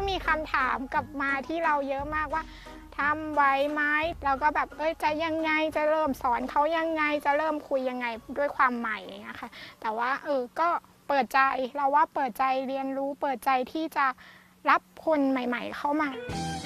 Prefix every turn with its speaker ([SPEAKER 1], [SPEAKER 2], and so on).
[SPEAKER 1] มีคำถามกลับมาที่เราเยอะมากว่าทำไหวไหมเราก็แบบจะยังไงจะเริ่มสอนเขายังไงจะเริ่มคุยยังไงด้วยความใหม่นะคะแต่ว่าก็เปิดใจเราว่าเปิดใจเรียนรู้เปิดใจที่จะรับคนใหม่ๆเข้ามา